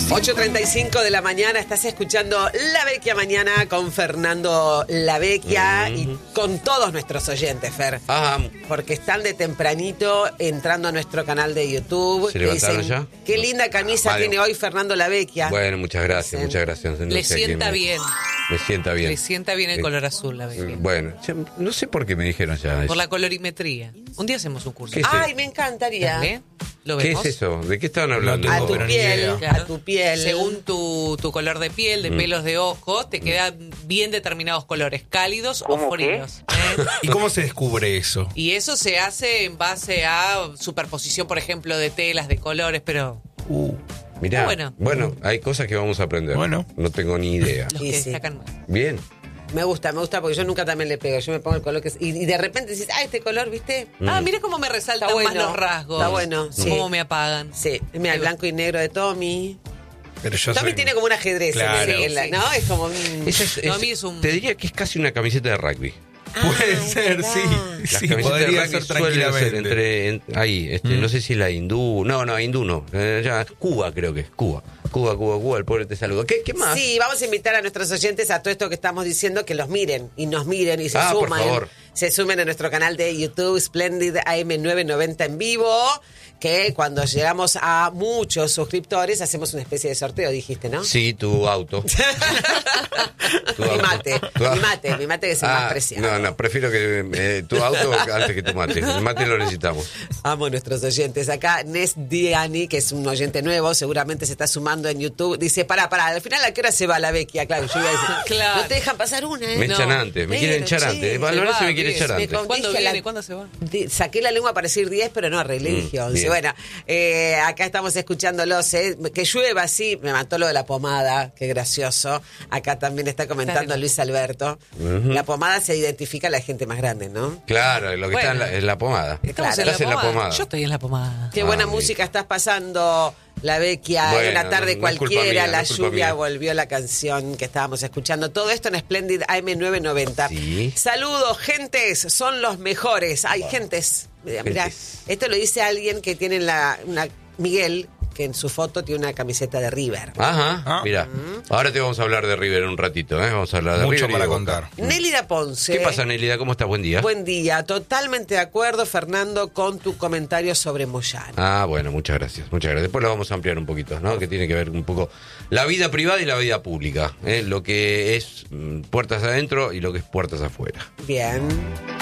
8:35 de la mañana, estás escuchando La Vecchia Mañana con Fernando La Vecchia y con todos nuestros oyentes, Fer. Ajá. Porque están de tempranito entrando a nuestro canal de YouTube. ¿Se levantaron ya? Qué linda camisa Vale. tiene hoy Fernando La Vecchia. Bueno, muchas gracias, muchas gracias. No Le sé sienta quién bien. Me sienta bien. Le sienta bien el color azul, la Vecchia. Bueno, no sé por qué me dijeron ya eso. Por la colorimetría. Un día hacemos un curso. ¿Qué es Ay, me encantaría. ¿Dale? ¿Lo ¿Qué vemos? es eso? ¿De qué estaban hablando? A No, tu pero ni piel, idea. Claro. a tu piel. Según tu color de piel, de pelos de ojos, te quedan bien determinados colores, cálidos o fríos. ¿Y cómo se descubre eso? Y eso se hace en base a superposición, por ejemplo, de telas, de colores, pero Mirá, Bueno. bueno, hay cosas que vamos a aprender. Bueno. No tengo ni idea. los Y que sí. destacan más. Bien. Me gusta porque yo nunca también le pego. Yo me pongo el color que... Y de repente dices, este color, ¿viste? Ah, mira cómo me resaltan Está más bueno. los rasgos. Está bueno, sí. Cómo me apagan. Sí, mira, el blanco y negro de Tommy. Pero yo Tommy soy- tiene como un ajedrez, Claro. ¿no? Es como... Esa No, a mí es un- Te diría que es casi una camiseta de rugby. Puede Ah, es ser, verdad. sí. Las Sí, camisetas podría de ser rugby suelen ser tranquilamente. ahí, no sé si la hindú, no, hindú no, ya, Cuba creo que es, Cuba, el pobre te saluda. ¿Qué más? Sí, vamos a invitar a nuestros oyentes a todo esto que estamos diciendo, que los miren y nos miren y se Por suman. favor. Se sumen a nuestro canal de YouTube, Splendid AM990 en vivo, que cuando llegamos a muchos suscriptores hacemos una especie de sorteo, dijiste, ¿no? Sí, tu auto. Mi mate que es el más preciado. No, prefiero que tu auto antes que tu mate. El mate lo necesitamos. Amo a nuestros oyentes. Acá Nes Diani, que es un oyente nuevo, seguramente se está sumando en YouTube. Dice, pará, al final ¿a qué hora se va la Vecchia? Claro, yo iba a decir, Claro. no te dejan pasar una, ¿eh? Me No. echan antes, me quieren echar Pero, antes. che, Valorese se va, me quiere bien. echar Me antes. con- ¿Cuándo dije viene? ¿Cuándo se va? Saqué la lengua para decir 10, pero no, arreglé 11. bien. Bueno, acá estamos escuchándolos. Que llueva así, me mató lo de la pomada, qué gracioso. Acá también está comentando Está de Luis Alberto. La pomada se identifica a la gente más grande, ¿no? Claro, lo que está Bueno. en la pomada. Estamos Claro. Estás en la pomada. Yo estoy en la pomada. Qué buena bien. música estás pasando, La Vecchia, Bueno, en una tarde no es culpa cualquiera, mía, la no es culpa lluvia mía. volvió la canción que estábamos escuchando. Todo esto en Splendid AM990. Sí. Saludos, gentes, son los mejores. Hay gentes. Mirá, Gentes. esto lo dice alguien que tiene Miguel, que en su foto tiene una camiseta de River. Ajá, Ah. mira. Ahora te vamos a hablar de River un ratito, ¿eh? Vamos a hablar de Mucho River y para de Boca. contar. Nélida Ponce. ¿Qué pasa, Nelida? ¿Cómo estás? Buen día. Buen día, totalmente de acuerdo, Fernando, con tu comentario sobre Moyano. Ah, bueno, muchas gracias, muchas gracias. Después lo vamos a ampliar un poquito, ¿no? Que tiene que ver un poco la vida privada y la vida pública, ¿eh? Lo que es puertas adentro y lo que es puertas afuera. Bien.